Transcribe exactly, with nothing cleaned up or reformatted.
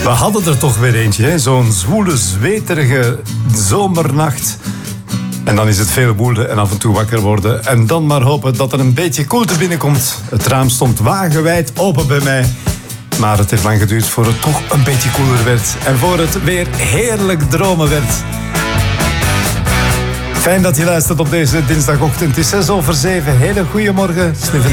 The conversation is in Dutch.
We hadden er toch weer eentje, hè? Zo'n zwoele, zweterige zomernacht. En dan is het veel woelen en af en toe wakker worden. En dan maar hopen dat er een beetje koelte binnenkomt. Het raam stond wagenwijd open bij mij. Maar het heeft lang geduurd voor het toch een beetje koeler werd. En voor het weer heerlijk dromen werd. Fijn dat je luistert op deze dinsdagochtend. Het is zes over zeven. Hele goede morgen.